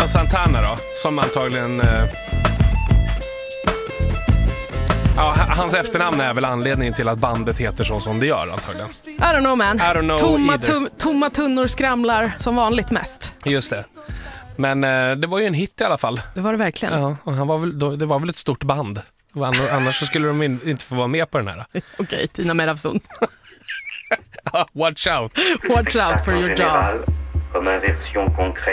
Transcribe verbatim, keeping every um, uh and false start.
Carlos Santana då, som antagligen... Eh... Ja, hans efternamn är väl anledningen till att bandet heter så som det gör antagligen. I don't know man. I don't know tomma, tom, tomma tunnor skramlar som vanligt mest. Just det. Men eh, det var ju en hit i alla fall. Det var det verkligen. Ja, och han var väl, då, det var väl ett stort band. Annars så skulle de in, inte få vara med på den här. Okej, okay, Tina Meravsson. Watch out. Watch out for your job. Comme inversion concrète